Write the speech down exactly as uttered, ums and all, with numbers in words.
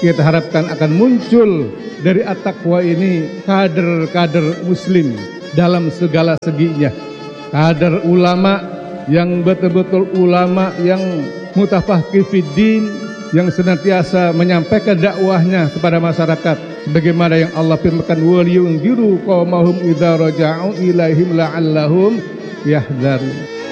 kita harapkan akan muncul dari at-taqwa ini kader-kader muslim dalam segala seginya. Kader ulama yang betul-betul ulama yang mutafaqih fiddin, yang senantiasa menyampaikan dakwahnya kepada masyarakat sebagaimana yang Allah firmankan, waliyunziru qaumahum idza raja'u ilaihim la'allahum yahdharun.